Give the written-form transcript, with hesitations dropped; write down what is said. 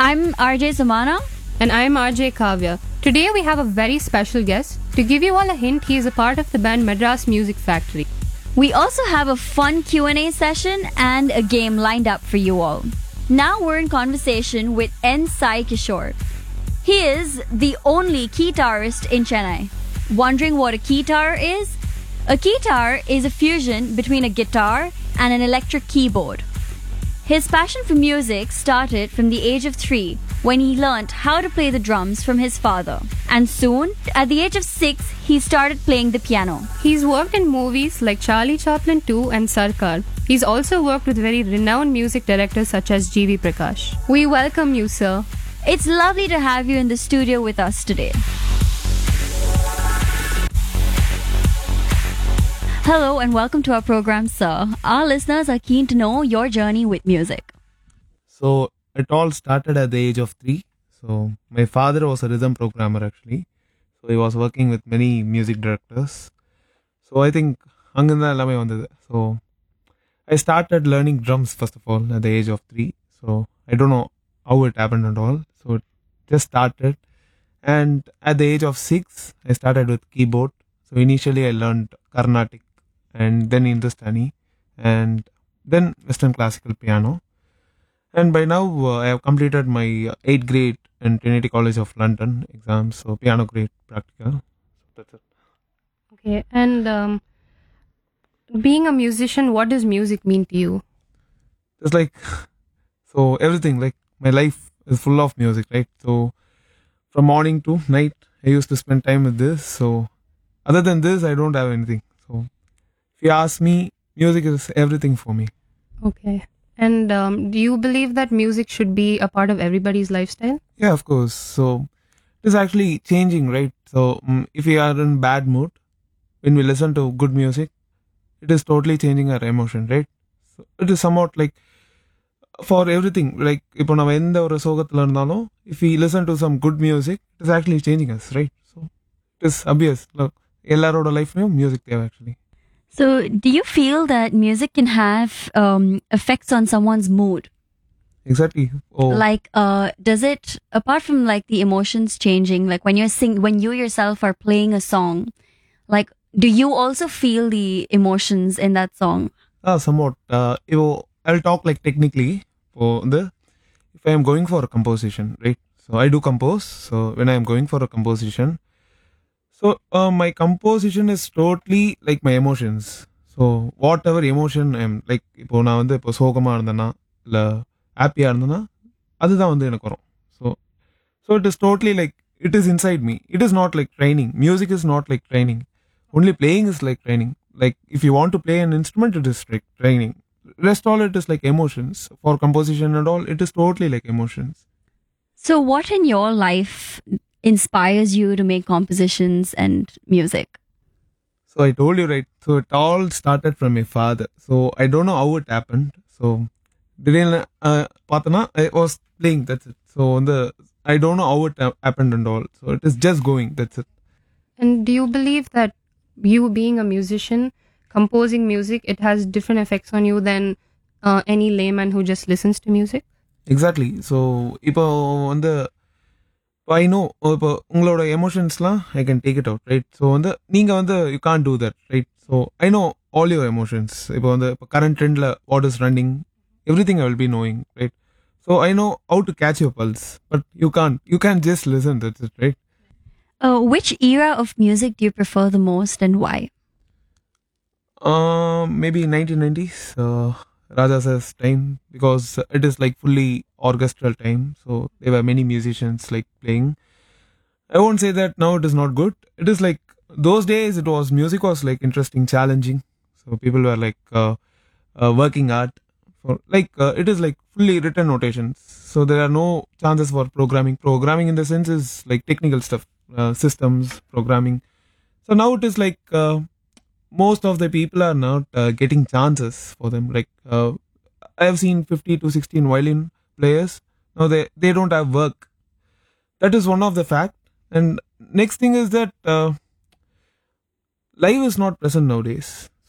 I'm RJ Samana. And I'm RJ Kavya. Today we have a very special guest. To give you all a hint, he is a part of the band Madras Music Factory. We also have a fun Q&A session and a game lined up for you all. Now we're in conversation with N. Sai Kishore. He is the only guitarist in Chennai. Wondering what a guitar is? A guitar is a fusion between a guitar and an electric keyboard. His passion for music started from the age of 3 when he learnt how to play the drums from his father. And soon, at the age of 6, he started playing the piano. He's worked in movies like Charlie Chaplin 2 and Sarkar. He's also worked with very renowned music directors such as G.V. Prakash. We welcome you, sir. It's lovely to have you in the studio with us today. Hello and welcome to our program, sir. Our listeners are keen to know your journey with music. So it all started at the age of 3. So my father was a rhythm programmer actually. So he was working with many music directors. So I think anganda ellame vandhathu. So I started learning drums first of all at the age of 3. So I don't know how it happened at all. So it just started. And at the age of 6, I started with keyboard. So initially I learned Carnatic and then Hindustani and then Western classical piano. And by now I have completed my 8th grade in Trinity College of London exams. So piano grade practical. That's it. Okay, and being a musician, what does music mean to you? It's like, so everything, like my life is full of music, right? So from morning to night, I used to spend time with this. So other than this, I don't have anything. So if you ask me, music is everything for me. Okay. And do you believe that music should be a part of everybody's lifestyle? Yeah, of course. So it is actually changing, right? So if we are in bad mood, when we listen to good music, it is totally changing our emotion, right? So it is somewhat like for everything. Like இப்போ நம்ம எந்த ஒரு சோகத்துல இருந்தாலும், if we listen to some good music, it is actually changing us, right? So it is obvious. Look, எல்லாரோட லைஃப்லயும் music தேவை actually. So, do you feel that music can have effects on someone's mood? Exactly. Oh, Like, does it, apart from like the emotions changing, like when when you yourself are playing a song, like, do you also feel the emotions in that song? somewhat. I'll talk like technically. For if I am going for a composition, right? So I do compose. So when I am going for a composition, so my composition is totally like my emotions. So whatever emotion I'm like, இப்போ நான் வந்து இப்போ சோகமா இருந்தேன்னா இல்ல ஹாப்பியா இருந்தேன்னா அதுதான் வந்து எனக்கு வரும். So it is totally like it is inside me. It is not like training. Music is not like training. Only playing is like training. Like if you want to play an instrument, it is like training. Rest all it is like emotions. For composition and all, it is totally like emotions. So, what in your life inspires you to make compositions and music? So I told you, right? So it all started from my father. So I don't know how it happened. So பார்த்தனா I was playing. That's it. So I don't know how it happened and all. So it is just going. That's it. And do you believe that you being a musician, composing music, it has different effects on you than any layman who just listens to music? Exactly. So இப்போ I know இப்போ உங்களோட எமோஷன்ஸ்லாம் I can take it out, right? So நீங்க you can't do that, right? So I know all your emotions. இப்போ current trendல what is running, everything I will be knowing, right? So I know how to catch your pulse, but you can't just listen. That's it, right? Which era of music do you prefer the most and why? Maybe 1990s, Raja Sir's time, because it is like fully orchestral time. So there were many musicians like playing. I won't say that now it is not good. It is like those days music was like interesting, challenging. So people were like working hard for like it is like fully written notations. So there are no chances for programming. Programming in the sense is like technical stuff, systems, programming. So now it is like most of the people are not getting chances for them. Like I have seen 50 to 16 violin players. Now they don't have work. That is one of the fact. And next thing is that live is not present nowadays.